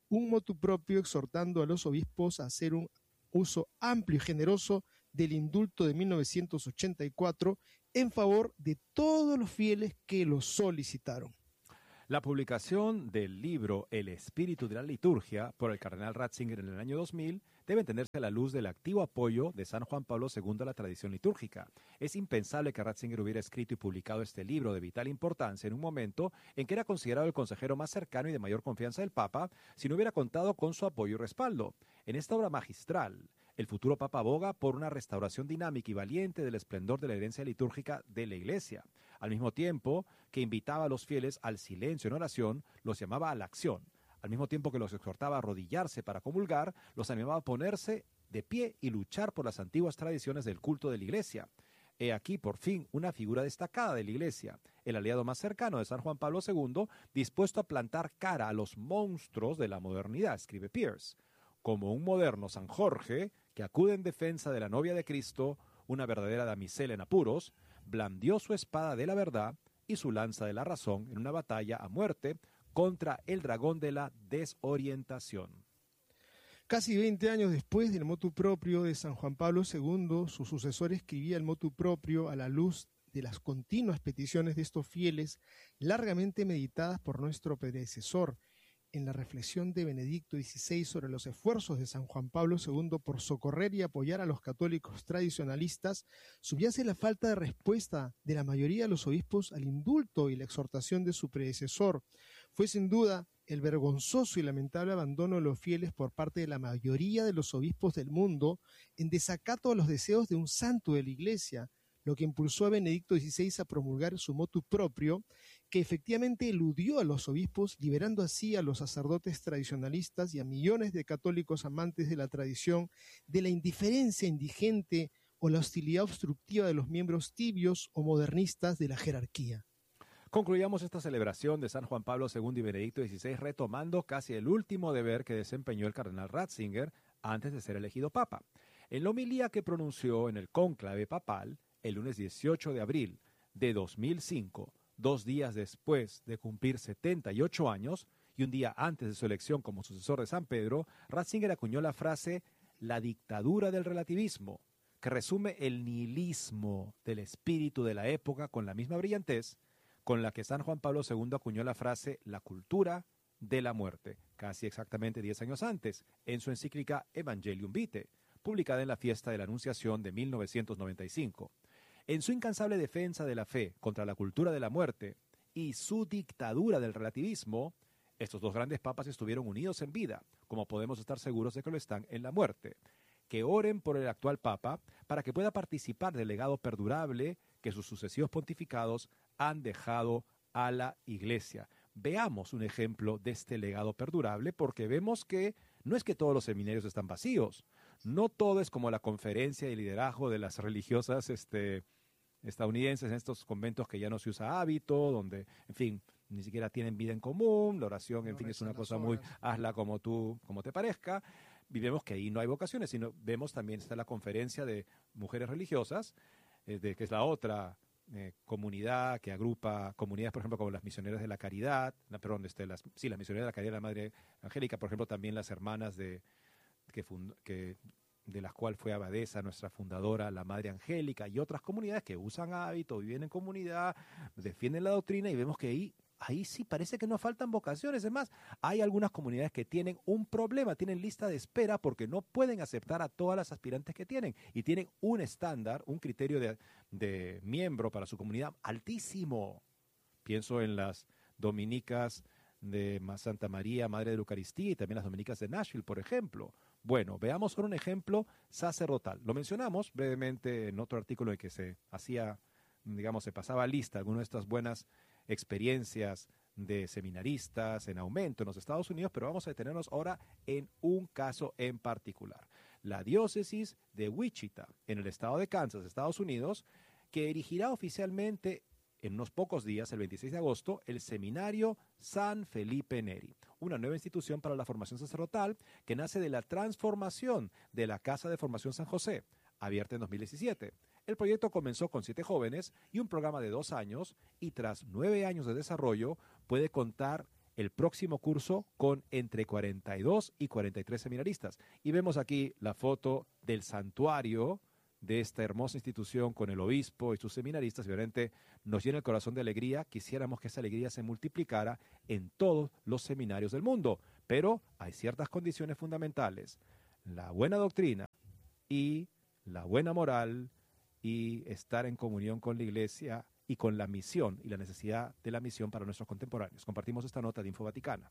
un motu propio exhortando a los obispos a hacer un uso amplio y generoso del indulto de mil novecientos ochenta y cuatro en favor de todos los fieles que lo solicitaron. La publicación del libro El espíritu de la liturgia por el cardenal Ratzinger en el año dos mil debe entenderse a la luz del activo apoyo de San Juan Pablo segundo a la tradición litúrgica. Es impensable que Ratzinger hubiera escrito y publicado este libro de vital importancia en un momento en que era considerado el consejero más cercano y de mayor confianza del Papa, si no hubiera contado con su apoyo y respaldo. En esta obra magistral, el futuro Papa aboga por una restauración dinámica y valiente del esplendor de la herencia litúrgica de la Iglesia. Al mismo tiempo que invitaba a los fieles al silencio en oración, los llamaba a la acción. Al mismo tiempo que los exhortaba a arrodillarse para comulgar, los animaba a ponerse de pie y luchar por las antiguas tradiciones del culto de la Iglesia. He aquí, por fin, una figura destacada de la Iglesia, el aliado más cercano de San Juan Pablo segundo, dispuesto a plantar cara a los monstruos de la modernidad, escribe Pierce. Como un moderno San Jorge, que acude en defensa de la novia de Cristo, una verdadera damisela en apuros, blandió su espada de la verdad y su lanza de la razón en una batalla a muerte contra el dragón de la desorientación. Casi veinte años después del motu propio de San Juan Pablo segundo, su sucesor escribía el motu propio a la luz de las continuas peticiones de estos fieles, largamente meditadas por nuestro predecesor. En la reflexión de Benedicto dieciséis sobre los esfuerzos de San Juan Pablo segundo por socorrer y apoyar a los católicos tradicionalistas, subyace la falta de respuesta de la mayoría de los obispos al indulto y la exhortación de su predecesor. Fue sin duda el vergonzoso y lamentable abandono de los fieles por parte de la mayoría de los obispos del mundo en desacato a los deseos de un santo de la Iglesia, lo que impulsó a Benedicto dieciséis a promulgar su motu propio, que efectivamente eludió a los obispos, liberando así a los sacerdotes tradicionalistas y a millones de católicos amantes de la tradición de la indiferencia indigente o la hostilidad obstructiva de los miembros tibios o modernistas de la jerarquía. Concluyamos esta celebración de San Juan Pablo segundo y Benedicto dieciséis retomando casi el último deber que desempeñó el cardenal Ratzinger antes de ser elegido papa. En la homilía que pronunció en el cónclave papal el lunes dieciocho de abril de dos mil cinco, dos días después de cumplir setenta y ocho años y un día antes de su elección como sucesor de San Pedro, Ratzinger acuñó la frase «la dictadura del relativismo», que resume el nihilismo del espíritu de la época con la misma brillantez con la que San Juan Pablo segundo acuñó la frase «la cultura de la muerte», casi exactamente diez años antes, en su encíclica Evangelium Vitae, publicada en la fiesta de la Anunciación de mil novecientos noventa y cinco. En su incansable defensa de la fe contra la cultura de la muerte y su dictadura del relativismo, estos dos grandes papas estuvieron unidos en vida, como podemos estar seguros de que lo están en la muerte. Que oren por el actual papa para que pueda participar del legado perdurable que sus sucesivos pontificados han dejado a la Iglesia. Veamos un ejemplo de este legado perdurable porque vemos que no es que todos los seminarios están vacíos, no todo es como la conferencia y liderazgo de las religiosas este, estadounidenses en estos conventos que ya no se usa hábito, donde, en fin, ni siquiera tienen vida en común, la oración, en no fin, es una cosa horas. muy, hazla como tú, como te parezca. Y vemos que ahí no hay vocaciones, sino vemos también está la conferencia de mujeres religiosas, eh, de, que es la otra eh, comunidad que agrupa comunidades, por ejemplo, como las misioneras de la caridad, no, perdón, este, las, sí, las misioneras de la caridad de la Madre Angélica, por ejemplo, también las hermanas de que, fund, que de las cuales fue abadesa nuestra fundadora, la Madre Angélica, y otras comunidades que usan hábito, viven en comunidad, defienden la doctrina, y vemos que ahí Ahí sí parece que no faltan vocaciones. Es más, hay algunas comunidades que tienen un problema, tienen lista de espera porque no pueden aceptar a todas las aspirantes que tienen y tienen un estándar, un criterio de, de miembro para su comunidad altísimo. Pienso en las dominicas de Santa María, Madre de la Eucaristía, y también las dominicas de Nashville, por ejemplo. Bueno, veamos ahora un ejemplo sacerdotal. Lo mencionamos brevemente en otro artículo en que se hacía, digamos, se pasaba lista algunas de estas buenas experiencias de seminaristas en aumento en los Estados Unidos, pero vamos a detenernos ahora en un caso en particular. La diócesis de Wichita, en el estado de Kansas, Estados Unidos, que erigirá oficialmente en unos pocos días, el veintiséis de agosto, el Seminario San Felipe Neri, una nueva institución para la formación sacerdotal que nace de la transformación de la Casa de Formación San José, abierta en dos mil diecisiete. El proyecto comenzó con siete jóvenes y un programa de dos años y tras nueve años de desarrollo puede contar el próximo curso con entre cuarenta y dos y cuarenta y tres seminaristas. Y vemos aquí la foto del santuario de esta hermosa institución con el obispo y sus seminaristas. Y obviamente nos llena el corazón de alegría. Quisiéramos que esa alegría se multiplicara en todos los seminarios del mundo. Pero hay ciertas condiciones fundamentales. La buena doctrina y la buena moral y estar en comunión con la iglesia y con la misión y la necesidad de la misión para nuestros contemporáneos. Compartimos esta nota de Info Vaticana.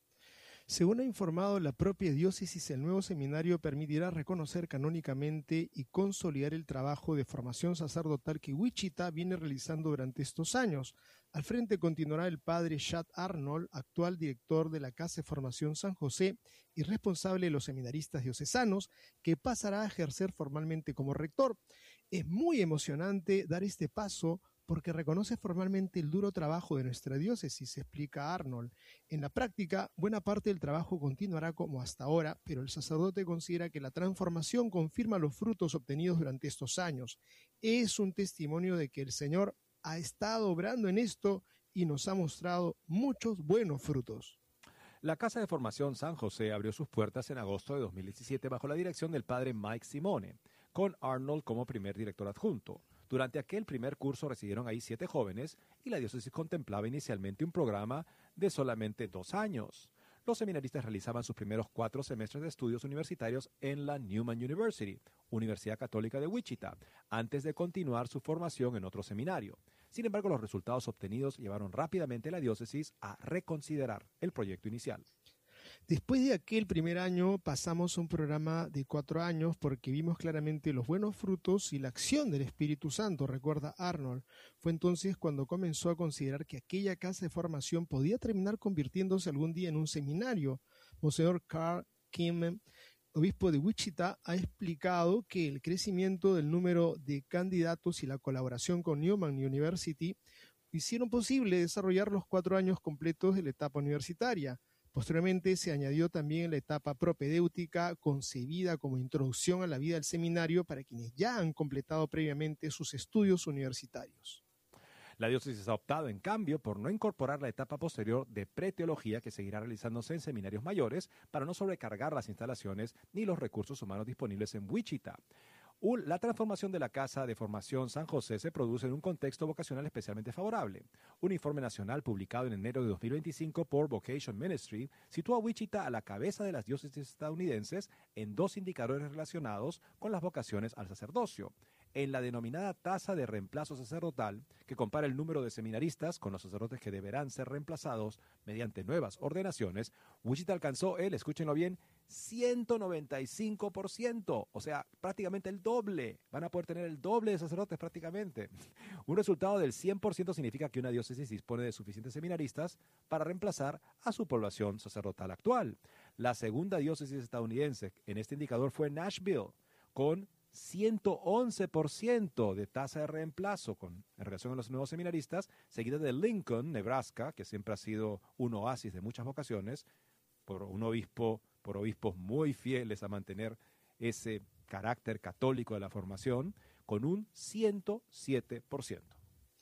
Según ha informado la propia diócesis, el nuevo seminario permitirá reconocer canónicamente y consolidar el trabajo de formación sacerdotal que Wichita viene realizando durante estos años. Al frente continuará el padre Chad Arnold, actual director de la Casa de Formación San José y responsable de los seminaristas diocesanos, que pasará a ejercer formalmente como rector. Es muy emocionante dar este paso porque reconoce formalmente el duro trabajo de nuestra diócesis, explica Arnold. En la práctica, buena parte del trabajo continuará como hasta ahora, pero el sacerdote considera que la transformación confirma los frutos obtenidos durante estos años. Es un testimonio de que el Señor ha estado obrando en esto y nos ha mostrado muchos buenos frutos. La Casa de Formación San José abrió sus puertas en agosto de dos mil diecisiete bajo la dirección del padre Mike Simone, con Arnold como primer director adjunto. Durante aquel primer curso residieron ahí siete jóvenes y la diócesis contemplaba inicialmente un programa de solamente dos años. Los seminaristas realizaban sus primeros cuatro semestres de estudios universitarios en la Newman University, Universidad Católica de Wichita, antes de continuar su formación en otro seminario. Sin embargo, los resultados obtenidos llevaron rápidamente a la diócesis a reconsiderar el proyecto inicial. Después de aquel primer año pasamos a un programa de cuatro años porque vimos claramente los buenos frutos y la acción del Espíritu Santo, recuerda Arnold. Fue entonces cuando comenzó a considerar que aquella casa de formación podía terminar convirtiéndose algún día en un seminario. Monseñor Carl Kim, obispo de Wichita, ha explicado que el crecimiento del número de candidatos y la colaboración con Newman University hicieron posible desarrollar los cuatro años completos de la etapa universitaria. Posteriormente se añadió también la etapa propedéutica, concebida como introducción a la vida del seminario para quienes ya han completado previamente sus estudios universitarios. La diócesis ha optado, en cambio, por no incorporar la etapa posterior de preteología que seguirá realizándose en seminarios mayores para no sobrecargar las instalaciones ni los recursos humanos disponibles en Wichita. La transformación de la Casa de Formación San José se produce en un contexto vocacional especialmente favorable. Un informe nacional publicado en enero de dos mil veinticinco por Vocation Ministry sitúa a Wichita a la cabeza de las diócesis estadounidenses en dos indicadores relacionados con las vocaciones al sacerdocio. En la denominada tasa de reemplazo sacerdotal, que compara el número de seminaristas con los sacerdotes que deberán ser reemplazados mediante nuevas ordenaciones, Wichita alcanzó el, escúchenlo bien, ciento noventa y cinco por ciento, o sea, prácticamente el doble. Van a poder tener el doble de sacerdotes prácticamente. Un resultado del cien por ciento significa que una diócesis dispone de suficientes seminaristas para reemplazar a su población sacerdotal actual. La segunda diócesis estadounidense en este indicador fue Nashville, con ciento once por ciento de tasa de reemplazo con, en relación a los nuevos seminaristas, seguida de Lincoln, Nebraska, que siempre ha sido un oasis de muchas vocaciones, por un obispo, por obispos muy fieles a mantener ese carácter católico de la formación, con un ciento siete por ciento.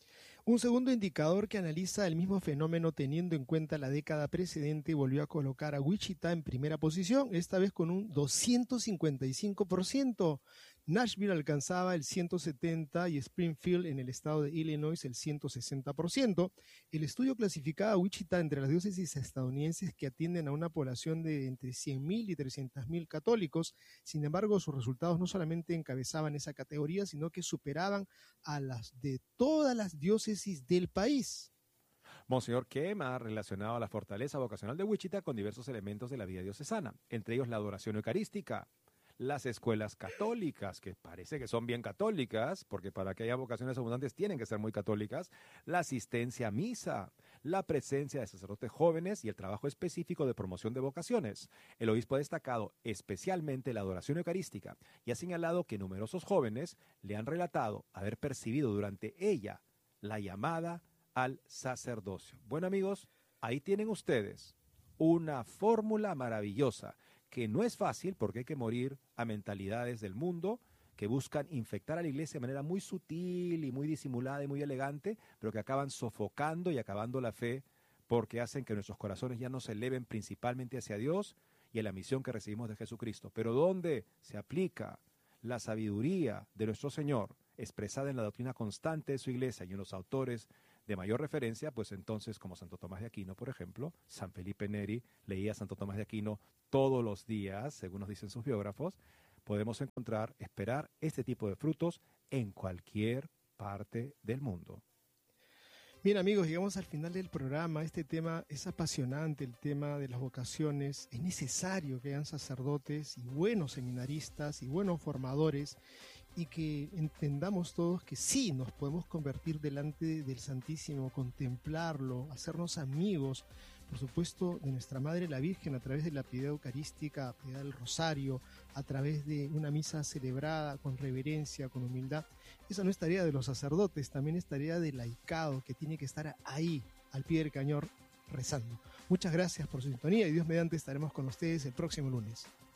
Un segundo indicador que analiza el mismo fenómeno teniendo en cuenta la década precedente volvió a colocar a Wichita en primera posición, esta vez con un doscientos cincuenta y cinco por ciento. Nashville alcanzaba el ciento setenta por ciento y Springfield en el estado de Illinois el ciento sesenta por ciento. El estudio clasificaba a Wichita entre las diócesis estadounidenses que atienden a una población de entre cien mil y trescientos mil católicos. Sin embargo, sus resultados no solamente encabezaban esa categoría, sino que superaban a las de todas las diócesis del país. Monseñor Kem ha relacionado la fortaleza vocacional de Wichita con diversos elementos de la vida diocesana, entre ellos la adoración eucarística, las escuelas católicas, que parece que son bien católicas, porque para que haya vocaciones abundantes tienen que ser muy católicas, la asistencia a misa, la presencia de sacerdotes jóvenes y el trabajo específico de promoción de vocaciones. El obispo ha destacado especialmente la adoración eucarística y ha señalado que numerosos jóvenes le han relatado haber percibido durante ella la llamada al sacerdocio. Bueno, amigos, ahí tienen ustedes una fórmula maravillosa que no es fácil porque hay que morir a mentalidades del mundo que buscan infectar a la iglesia de manera muy sutil y muy disimulada y muy elegante, pero que acaban sofocando y acabando la fe porque hacen que nuestros corazones ya no se eleven principalmente hacia Dios y a la misión que recibimos de Jesucristo. Pero ¿dónde se aplica la sabiduría de nuestro Señor, expresada en la doctrina constante de su iglesia y en los autores de mayor referencia? Pues entonces, como Santo Tomás de Aquino, por ejemplo, San Felipe Neri leía a Santo Tomás de Aquino todos los días, según nos dicen sus biógrafos, podemos encontrar, esperar este tipo de frutos en cualquier parte del mundo. Bien, amigos, llegamos al final del programa. Este tema es apasionante, el tema de las vocaciones. Es necesario que hayan sacerdotes y buenos seminaristas y buenos formadores, y que entendamos todos que sí nos podemos convertir delante del Santísimo, contemplarlo, hacernos amigos, por supuesto, de nuestra Madre la Virgen, a través de la piedad eucarística, a piedad del rosario, a través de una misa celebrada con reverencia, con humildad. Esa no es tarea de los sacerdotes, también es tarea del laicado, que tiene que estar ahí, al pie del cañón, rezando. Muchas gracias por su sintonía y Dios mediante estaremos con ustedes el próximo lunes.